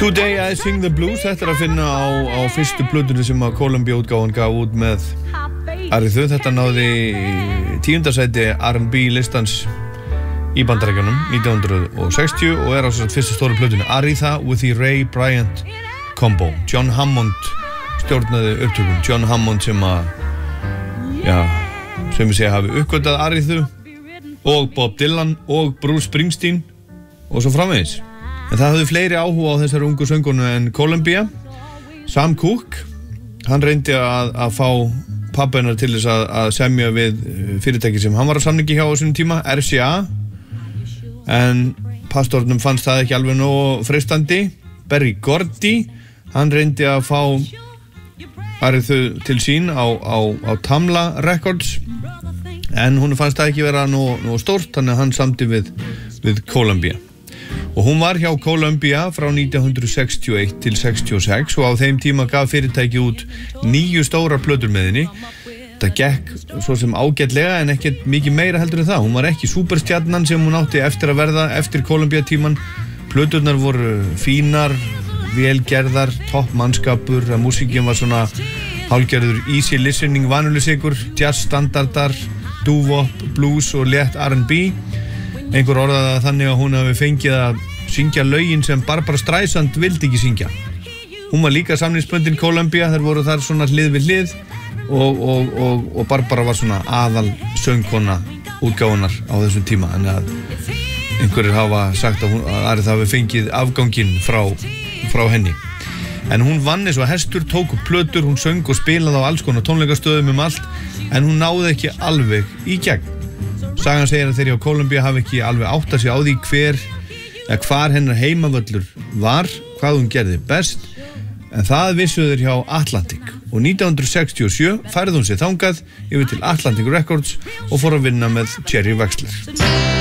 Today I Sing the Blues, þetta að finna á fyrstu plötunni sem að Columbia útgáfan gaf út með Arethu. Þetta náði 10. sæti R&B listans í Bandaríkjunum 1960 og á fyrstu stóru plötunni Aretha with the Ray Bryant Combo. John Hammond stjórnaði upptökum. John Hammond sem að, sem við segja hafi uppgötað Arethu og Bob Dylan og Bruce Springsteen og svo framvegis. En það hafði fleiri áhuga á þessari ungu söngunu en Columbia. Sam Cooke, hann reyndi að fá pabba hennar til þess að semja við fyrirtæki sem hann var á samningi hjá á sínum tíma, RCA. En pastornum fannst það ekki alveg nógu freistandi. Berry Gordy, hann reyndi að fá Arethu til sín á Tamla Records. En hún fannst það ekki vera nógu stórt, þannig að hann samdi við Columbia. Og hún var hjá Columbia frá 1961 til 66 og á þeim tíma gaf fyrirtæki út 9 stórar plötur með henni. Það gekk svo sem ágætlega en ekkert mikið meira heldur en það. Hún var ekki superstjarnan sem hún átti eftir að verða eftir Columbia tíman. Plöturnar voru fínar, velgerðar, toppmannskapur, músíkin var svona hálfgerður easy listening, vanulegur, jazz standardar, doo-wop, blues og létt R&B. Einhver orðaði þannig að hún hafi fengið að syngja lögin sem Barbra Streisand vildi ekki syngja. Hún var líka samningsbundin Columbia, þær voru þar svona hlið við hlið og Barbara var svona aðal söngkona útgáfunar á þessum tíma. Þannig að einhverjir hafa sagt að Aretha hafi fengið afganginn frá henni. En hún vann eins og hestur, tók upp plötur, hún söng og spilaði á alls konar tónleikastöðum allt, en hún náði ekki alveg í gegn. Sagan segir að þeir á Columbia hafi ekki alveg áttað sig á því hvar hennar heimavöllur var, hvað hún gerði best, en það vissu þeir hjá Atlantic. Og 1967 færði hún sig þangað yfir til Atlantic Records og fór að vinna með Jerry Wexler.